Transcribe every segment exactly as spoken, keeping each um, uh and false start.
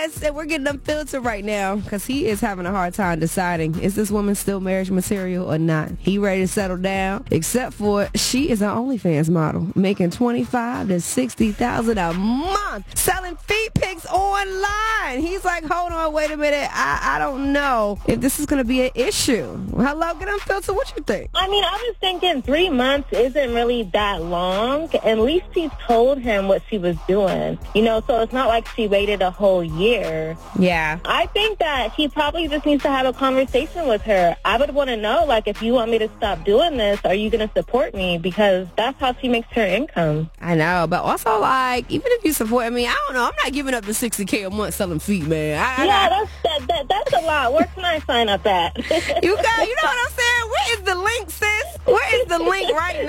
says, and we're getting unfiltered right now because he is having a hard time deciding, is this woman still marriage material or not? He ready to settle down, except for she is an OnlyFans model, making twenty-five to sixty thousand a month, selling feet pics online. He's like, hold on, wait a minute. I, I don't know if this is going to be an issue. Hello, get unfiltered. What you think? I mean, I was thinking three months isn't really that long. At least she told him what she was doing. You know, so it's not like she waited a whole year. Yeah. I think that he probably just needs to have a conversation with her. I would want to know, like, if you want me to stop doing this, are you going to support me? Because that's how she makes her income. I know, but also, like, even if you support me, I don't know. I'm not giving up the sixty K a month selling feet, man. I, yeah, I, that's that, that, that's a lot. Where can I sign up at? you got, you know what I'm saying? Where is the link, sis? Where is the link right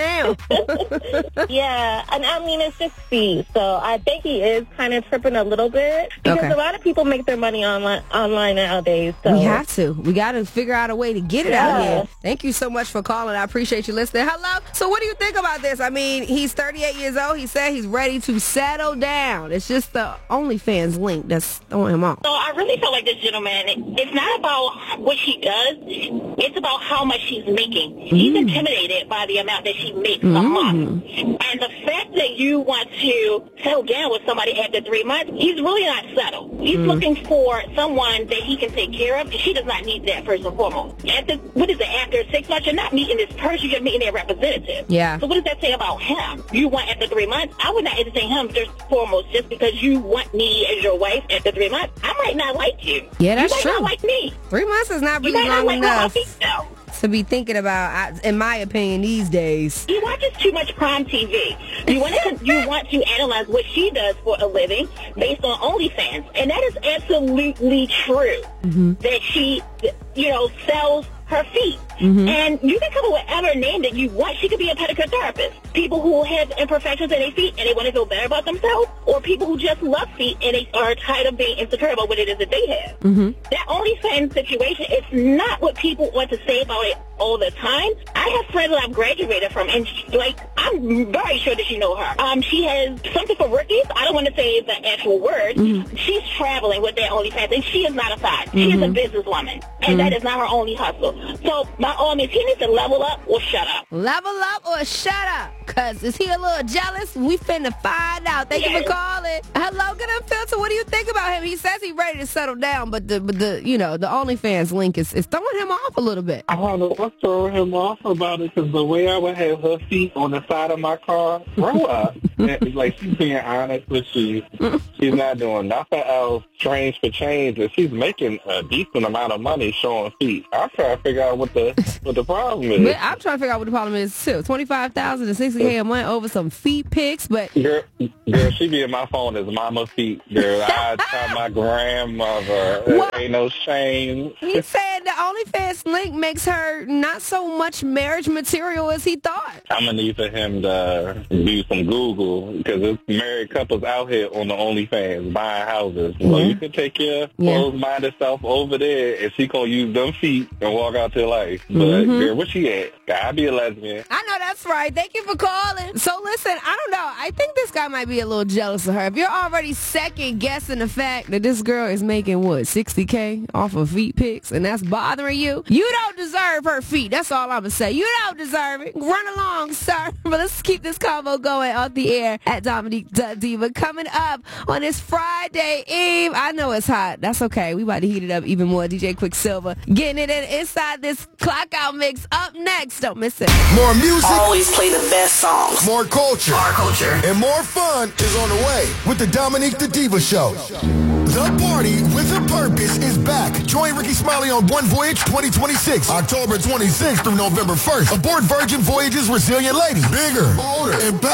now? Yeah, and I mean, it's just fees. So I think he is kind of tripping a little bit because Okay. a lot of people make their money online online nowadays. So. We have to. We got to figure out a way to get it out Yeah. here. Thank you so much for calling. I appreciate you listening. Hello. So what do you think about this? I mean, he's thirty-eight years old. He said he's ready to settle down. It's just the OnlyFans link that's throwing him off. So I really feel like this gentleman, it's not about what he does, it's about how much he's making. He's Mm. intimidated by the amount that she makes a Mm. month. And the fact that you want to settle down with somebody after three months, he's really not settled. He's Mm. looking for someone that he can take care of, and she does not need that first and foremost. After, what is it, after six months, you're not meeting this person, you're meeting their representative. Yeah. So what does that say about him? You want after three months? I would not entertain him first and foremost just because you want me as your wife after three months. I might not like you. Yeah, that's you might true. not like me. Three months is not You really might not long like enough me. No. to be thinking about, I- in my opinion, these days. He watches too much Prime T V. You want to you want to analyze what she does for a living based on OnlyFans, and that is absolutely true. Mm-hmm. That she, you know, sells her feet. Mm-hmm. And you can come up with whatever name that you want. She could be a pedicure therapist. People who have imperfections in their feet and they want to feel better about themselves, or people who just love feet and they are tired of being insecure about what it is that they have. Mm-hmm. That OnlyFans situation, it's not what people want to say about it all the time. I have friends that I've graduated from, and she, like, I'm very sure that you know her. Um, she has something for rookies. I don't want to say the actual word. Mm-hmm. She's traveling with that OnlyFans, and she is not a side. She Mm-hmm. is a businesswoman, and Mm-hmm. that is not her only hustle. So, by all means, he needs to level up or shut up. Level up or shut up. Cause is he a little jealous? We finna find out. Thank you Yes. for calling. Hello, good unfiltered. What do you think about him? He says he's ready to settle down, but the but the you know the OnlyFans link is, is throwing him off a little bit. I don't know what's throwing him off about it, because the way I would have her feet on the side of my car, grow up. And, like, she's being honest with you. She's not doing nothing else strange for change, and she's making a decent amount of money showing feet. I'm trying to figure out what the what the problem is. But I'm trying to figure out what the problem is too. Twenty-five thousand to sixty k a month over some feet pics, but Girl, girl, she be in my phone as mama feet. Girl, I tell my grandmother, What? ain't no shame. he said the OnlyFans link makes her not so much marriage material as he thought. I'm gonna need for him to do some Google, because there's married couples out here on the OnlyFans buying houses. So Yeah. you can take your Yeah. closed-minded self over there, and she gonna use them feet and walk out to life. But Mhm. girl, where she at? I be a lesbian. I know that's right. Thank you for calling. So listen, I don't know. I think this guy might be a little jealous of her. If you're already second guessing the fact that this girl is making what sixty k off of feet pics, and that's bothering you, you don't deserve her feet. That's all I'm gonna say. You don't deserve it. Run along, sir. But let's keep this convo going off the air at Dominique the Diva. Coming up on this Friday Eve. I know it's hot. That's okay. We about to heat it up even more. D J Quicksilver getting it in inside this clock out mix. Up next. Don't miss it. More music, Always play the best songs. more culture, Our culture. and more fun is on the way with the Dominique the Diva Show. The Party with a Purpose is back. Join Ricky Smiley on One Voyage twenty twenty-six, October twenty-sixth through November first. Aboard Virgin Voyage's Resilient Lady. Bigger, bolder, and